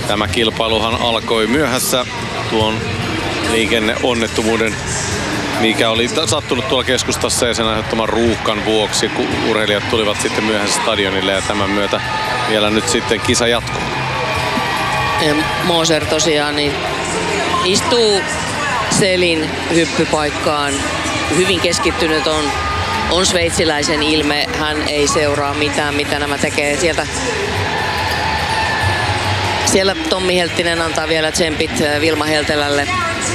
Tämä kilpailuhan alkoi myöhässä tuon liikenneonnettomuuden, mikä oli sattunut tuolla keskustassa ja sen aiheuttaman ruuhkan vuoksi, kun urheilijat tulivat sitten myöhässä stadionille ja tämän myötä vielä nyt sitten kisa jatkuu. Ja Moser tosiaan niin istuu selin hyppypaikkaan. Hyvin keskittynyt on sveitsiläisen ilme. Hän ei seuraa mitään, mitä nämä tekee. Siellä Tommi Helttinen antaa vielä tsempit Vilma Heltelälle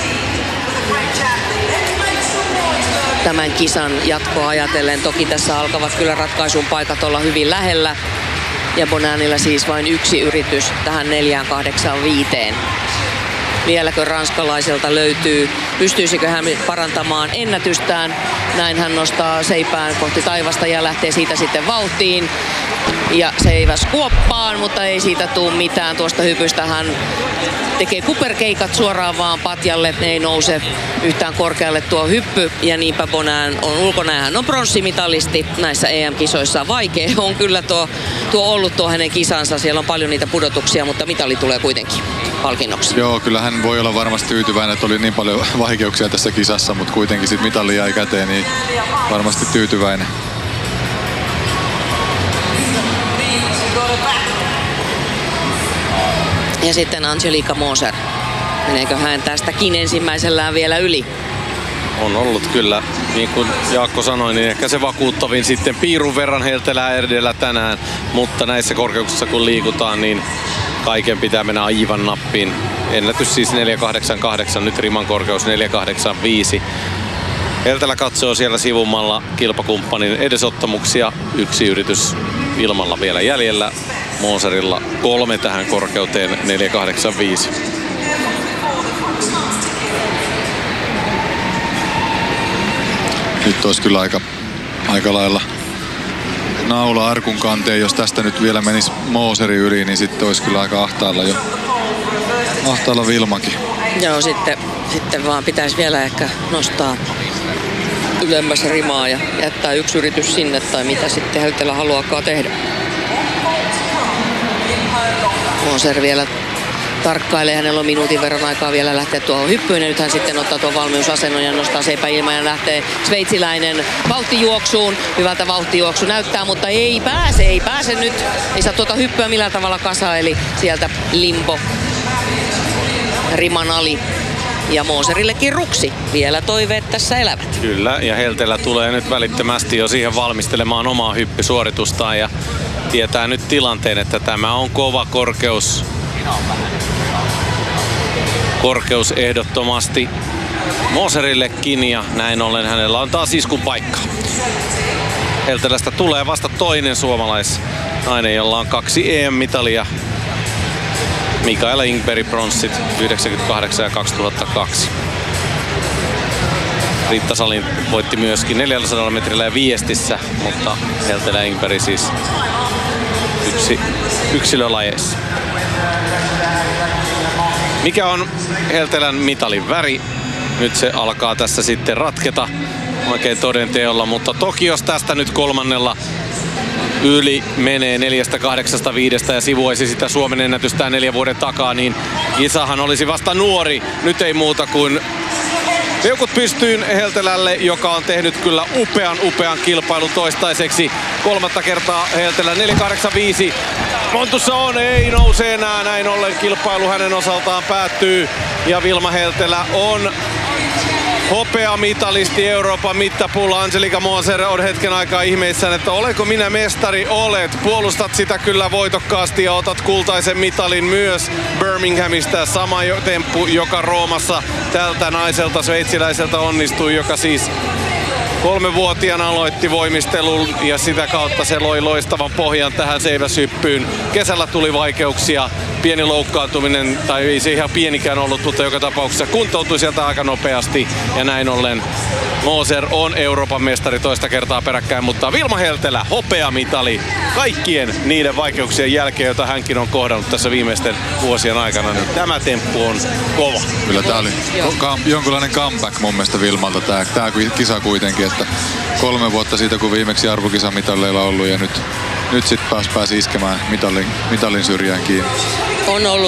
tämän kisan jatkoa ajatellen. Toki tässä alkavat kyllä ratkaisun paikat olla hyvin lähellä. Ja Bonanilla siis vain yksi yritys tähän 4.85. Vieläkö ranskalaiselta löytyy? Pystyisikö hän parantamaan ennätystään? Näin hän nostaa seipään kohti taivasta ja lähtee siitä sitten vauhtiin. Ja seiväs kuoppaan, mutta ei siitä tule mitään. Tuosta hypystä hän tekee kuperkeikat suoraan vaan patjalle. Ei nouse yhtään korkealle tuo hyppy. Ja niinpä Bonan on ulkona. Hän on pronssimitalisti näissä EM-kisoissa. Vaikea on kyllä tuo ollut tuo hänen kisansa. Siellä on paljon niitä pudotuksia, mutta mitali tulee kuitenkin palkinnoksi. Joo, kyllä hän voi olla varmasti tyytyväinen, että oli niin paljon vaikeuksia tässä kisassa, mutta kuitenkin sitten mitali jäi käteen, niin varmasti tyytyväinen. Ja sitten Angelika Moser. Meneekö hän tästäkin ensimmäisellään vielä yli? On ollut kyllä, niin kuin Jaakko sanoi, niin ehkä se vakuuttavin sitten piirun verran Heltelää edellä tänään. Mutta näissä korkeuksissa kun liikutaan, niin kaiken pitää mennä aivan nappiin. Ennätys siis 4.88, nyt riman korkeus 4.85. Heltelä katsoo siellä sivummalla kilpakumppanin edesottamuksia. Yksi yritys Vilmalla vielä jäljellä. Moserilla 3 tähän korkeuteen 4.85. Nyt olisi kyllä aika lailla naula arkun kanteen. Jos tästä nyt vielä menisi Moseri yli, niin sitten olisi kyllä aika ahtaalla Vilmakin. Joo, sitten vaan pitäisi vielä ehkä nostaa ylemmäs rimaa ja jättää yksi yritys sinne tai mitä sitten Heltelä haluaakaan tehdä. Moser vielä tarkkailee, hänellä on minuutin verran aikaa vielä lähteä tuohon hyppyyn ja nyt hän sitten ottaa tuon valmiusasennon ja nostaa seipä ilman ja lähtee sveitsiläinen vauhtijuoksuun. Hyvältä vauhtijuoksu näyttää, mutta ei pääse nyt. Ei saa tuota hyppyä millään tavalla kasaan, eli sieltä limbo riman ali. Ja Moserillekin ruksi. Vielä toiveet tässä elävät. Kyllä, ja Heltelä tulee nyt välittömästi jo siihen valmistelemaan omaa hyppysuoritustaan ja tietää nyt tilanteen, että tämä on kova korkeus. Korkeus ehdottomasti Moserillekin ja näin ollen hänellä on taas iskun paikka. Heltelästä tulee vasta toinen suomalaisnainen, jolla on 2 EM-mitalia. Mikaela Ingberg pronssit 98 ja 2002. Riitta Salin voitti myöskin 400 metrillä ja viestissä, mutta Heltelä Ingberg siis yksilölajeissa. Mikä on Heltelän mitalin väri? Nyt se alkaa tässä sitten ratketa oikein toden teolla, mutta Tokios tästä nyt kolmannella yli menee 4.85 ja sivuaisi sitä Suomen ennätystään 4 vuoden takaa, niin kisahan olisi vasta nuori. Nyt ei muuta kuin peukut pystyyn Heltelälle, joka on tehnyt kyllä upean kilpailun toistaiseksi. 3. kertaa Heltelä 4.85. Montussa ei nouse enää, näin ollen kilpailu hänen osaltaan päättyy. Ja Vilma Heltelä on hopeamitalisti Euroopan mittapuulla. Angelika Moser on hetken aikaa ihmeissään, että olenko minä mestari? Olet. Puolustat sitä kyllä voitokkaasti ja otat kultaisen mitalin myös Birminghamista. Sama temppu, joka Roomassa tältä naiselta sveitsiläiseltä onnistui, joka siis 3-vuotiaana aloitti voimistelun ja sitä kautta se loi loistavan pohjan tähän seiväshyppyyn. Kesällä tuli vaikeuksia, pieni loukkaantuminen, tai ei se ihan pienikään ollut, mutta joka tapauksessa kuntoutui sieltä aika nopeasti ja näin ollen Moser on Euroopan mestari toista kertaa peräkkäin, mutta Vilma Heltelä hopeamitali kaikkien niiden vaikeuksien jälkeen, joita hänkin on kohdannut tässä viimeisten vuosien aikana, niin tämä temppu on kova. Kyllä tämä oli jonkunlainen comeback mun mielestä Vilmalta tämä kisa kuitenkin, että 3 vuotta siitä kun viimeksi arvokisamitaleilla ollut ja nyt sitten pääsi iskemään mitalin syrjään kiinni. On ollut